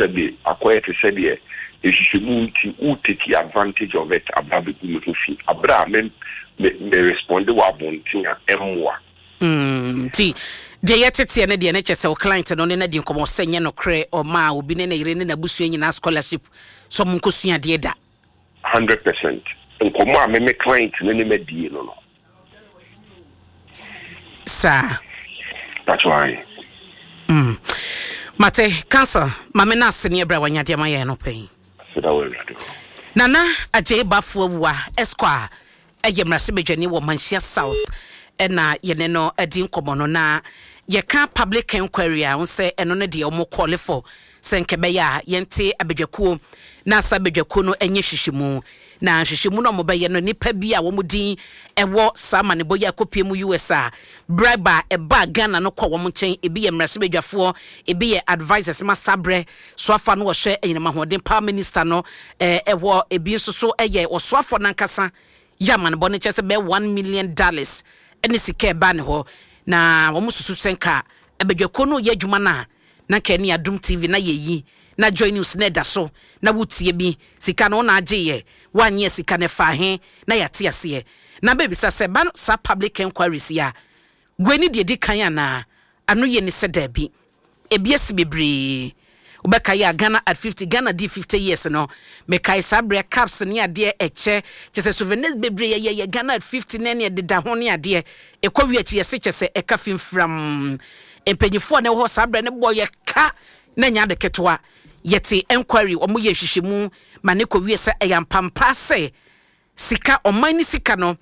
said acquired to say if you take advantage of it about the fee. Abraham me respond to what Bontina M1. See, the yetiti and the NHS client and on any income senior no cray or ma will be in a bushing in a scholarship. Some Kusia dieda 100%. And come on, me client in any mediano. Sir, that's why. Mate, cancer, Mamma Senior Brawanya Diamaya no pain. Nana, a J. Buffwa, Esquire, a Yamrasibijani woman, South, and Yeneno, a din commonona. Ye can't public inquiry, I won't say, and on a deal more call for Senkebeya, Yente, Abejaku, Nasa Bejakuno, and Yeshimu. Na shishimuno mobile no nipa bia wo mudin ewo sama ne boya kopie mu USA bribe e ba Ghana no kwa wo nchen ebi ye mrasebedwafo ebi ye advisors ma sabre soafa no wo hwe enema hoden power minister no ewo ebi nsoso eye wo soafo nankasa yaman bone chese be $1 million eni sike ba ne ho na wo mususu senka ebedwako no ye adwuma na kani Adum TV na yeyi na join news na da so na wutie bi sika no na agye one year sika ne fa he na yate ase na baby say ba sa public inquiries ya gweni de di kan na anu ye ni seda bi ebiesi bebre ubeka ya Ghana at 50 Ghana di 50 years no me kai sabre caps ne ade eche chese souvenirs bebre ye Ghana at 50 na ne de da ho ne ade ekwa wi ye se chese eka fimfram empanyifo ne ho sabre ne boy ka na nya de ketwa yeti inquiry omo ye hwehwemu mane ko wie se eyampampa se sika omani sika no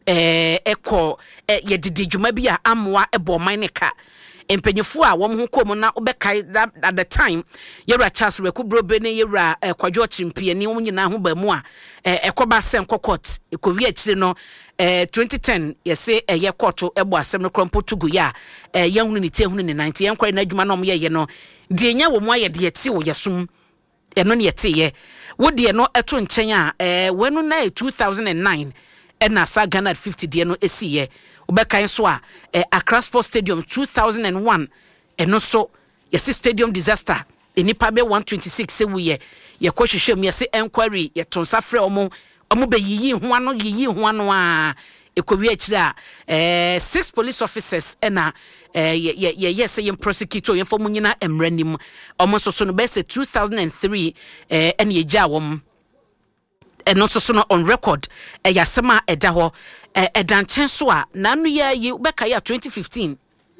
eko ye didi dwuma bi a amwa ebo mane ka empanyefo a wom ho kom na obekai at the time yera Charles Rekubrobe ne yera Kwadwo Chimpiani wom nyina ho ba mu a ekoba se nkokot ekowie akire no 2010 yese ye koto ebo asem no krompo tugu ya yehunu ni tehunu ni 90 yenkwari na adwuma no ye no de nya wo mu aye de eti wo yesum eno ne yete ye wo de no eto nchen a wenu na 2009 na sa Ghana at 50 de no esi ye obekan so a Accra Sports Stadium 2001 eno so yesi stadium disaster enipa be 126 se wo ye ko hwehwem yesi inquiry ye tonsa frɛ omo be yiyi ho ano a ekowi akire a 6 police officers na yes yem prosecutor yem fomu nyina emranim omo so no be say 2003 and ye ja wom eno so no on record yasema eda ho edanchen so a nanu ya yi beka ya 2015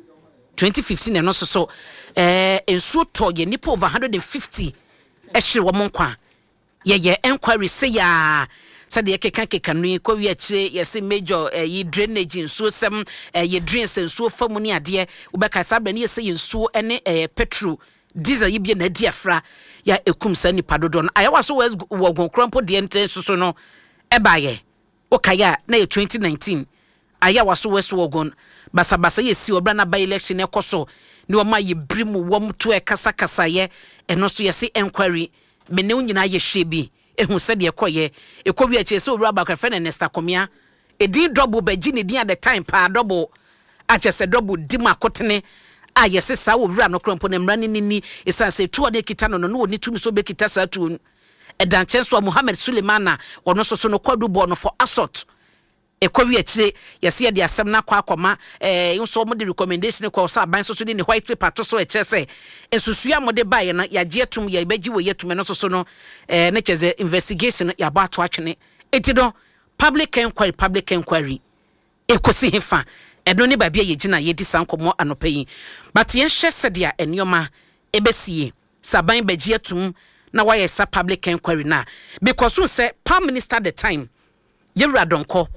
eno so ensuo to ye nipa over 150 ehye wom nkwa ye inquiry say ya said the keka no ko wi akire yes major yi drainage nsuo sem ye drains nsuo famuni ade ubeka sabe ne yes nsuo ene petrol diesel yi bia na diafra ya ekum sa nipa dodo no ayawa so wo gonkrompo de ente so no ebaye okaya na 2019 ayawa so weso wogon basabasa ye si obra na by election ekoso ne o ma ye brimu wom to ekasa ye eno so yes inquiry me ne nyina ye hwebi ehu said ye koye ekowi ache so owura bakafɛ ne Nesta Komia edi double bagi ne din at the time pa double ache se double di makotene a yesi sa owura no krompo ne mrani nini esan se tuo de kita no no oni tumi so be kita sa tu edanchen so Mohammed Sulemana ono so no kwadu bo no for assault ekowi ache yesi ye de asem na kwa akoma nso mo de recommendation ko so aban so de ne white paper to so eche se ensusua mo de baye na ya je tum ya beji wo yetum no so no na cheze investigation ya ba to atwene etido public inquiry ekosi hefa eno ne babia ye gina ye di sankomo anopayi but yen hye sedia enioma ebesie saban beji atum na why sa public inquiry na because we say prime minister at the time yewra donko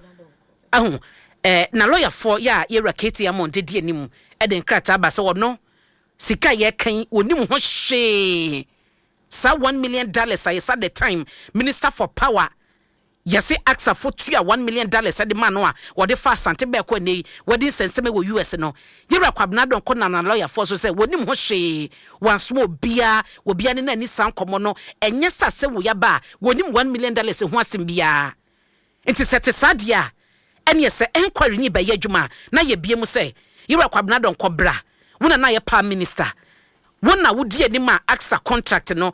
na lawyer for ya yewra Katie Amon de die nim eden krata ba se wono sika ye kan onim ho hwe sa $1 million I said the time minister for power yesi axa for $1 million at the man no what the fast ante be ko nei what this senseme wo US no yewra kwabna donko na lawyer for so say wonim ho hwe wan small bia obia ne na ni san komo no enye sase wo ya ba wonim $1 million ho asem bia enti sete sadia ene yese enquiry ni ba yadwuma na ye biem say yewra kwabna donko bra wona na ye pa minister wona wodi ani ma axa contract no